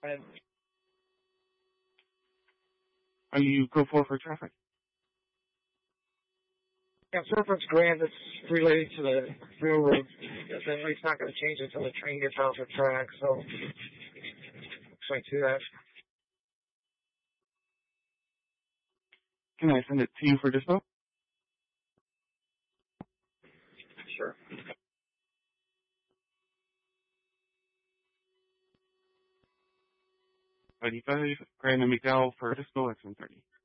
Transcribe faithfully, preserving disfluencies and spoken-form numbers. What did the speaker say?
And Are you go for for traffic? yeah, Surfers Grand is related to the railroad. Then it's not going to change until the train gets off the track. So, so I do that. Can I send it to you for dispo? Sure. ninety-five, Grand and McDowell for dispo at seven thirty.